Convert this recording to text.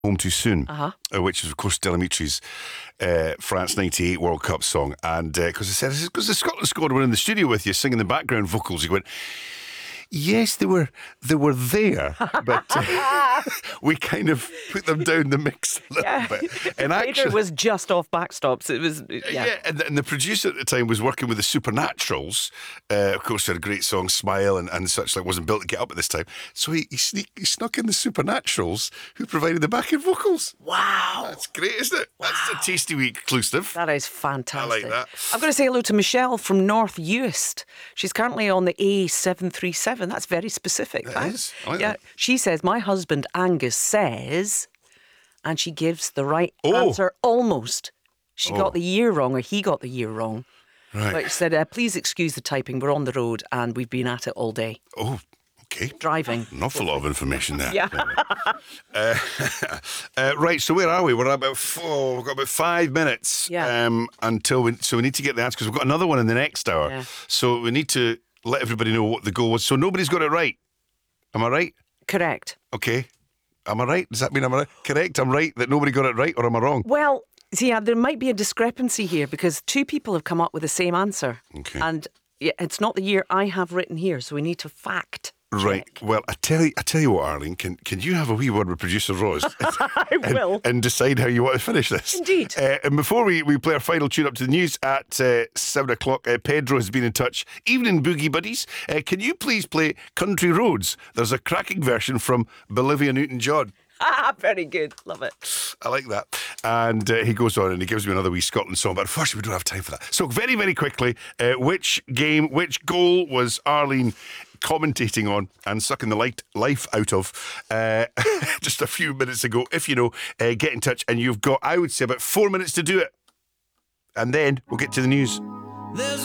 Home Too Soon, Uh-huh. which is, of course, Delamitri's France 98 World Cup song. And because I said, because the Scotland squad were in the studio with you singing the background vocals, he went, yes, they were there, but we kind of put them down the mix a little bit. And It was just off backstops. It was, and the producer at the time was working with the Supernaturals. Of course, they had a great song, Smile, and such like wasn't built to get up at this time. So he snuck in the Supernaturals, who provided the backing vocals. Wow. That's great, isn't it? Wow. That's a Tasty Week exclusive. That is fantastic. I like that. I'm going to say hello to Michelle from North Uist. She's currently on the A737. That's very specific. It is. I like yeah. that. She says, my husband Angus says, and she gives the right answer almost. She got the year wrong, or he got the year wrong. Right. But she said, please excuse the typing. We're on the road and we've been at it all day. Oh, okay. Driving. An awful lot of information there. Yeah. Right, so where are we? We're about we've got about 5 minutes until we need to get the answer, because we've got another one in the next hour. Yeah. So we need to let everybody know what the goal was. So nobody's got it right. Am I right? Correct. Okay. Am I right? Does that mean I'm right? Correct? I'm right that nobody got it right, or am I wrong? Well, see, there might be a discrepancy here because two people have come up with the same answer. Okay. And it's not the year I have written here, so we need to fact check. Right. Well, I tell you what, Arlene, can you have a wee word with producer Roz? I will. And decide how you want to finish this. Indeed. And before we play our final tune up to the news at 7 o'clock, Pedro has been in touch. Evening, Boogie Buddies. Can you please play Country Roads? There's a cracking version from Bolivia Newton-John. Very good. Love it. I like that. And he goes on and he gives me another wee Scotland song, but unfortunately we don't have time for that. So very, very quickly, which goal was Arlene commentating on and sucking the life out of just a few minutes ago? If you know, get in touch, and you've got, I would say, about 4 minutes to do it. And then we'll get to the news.